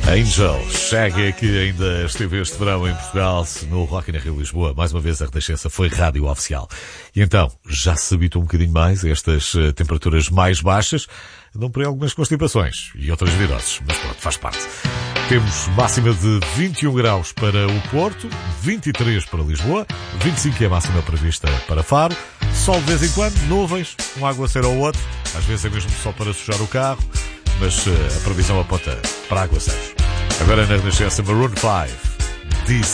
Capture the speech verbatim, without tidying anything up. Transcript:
Angel, Shaggy, que ainda esteve este verão em Portugal, no Rock in Rio Lisboa. Mais uma vez a Renascença foi rádio oficial. E então, já se habitou um bocadinho mais a estas uh, temperaturas mais baixas. Dão por aí algumas constipações e outras viroses, mas pronto, faz parte. Temos máxima de vinte e um graus para o Porto, vinte e três para Lisboa, vinte e cinco é a máxima prevista para Faro, sol de vez em quando, nuvens, um aguaceiro ou outro, às vezes é mesmo só para sujar o carro, mas uh, a previsão aponta para aguaceiros. Agora na Renascença, Maroon five, This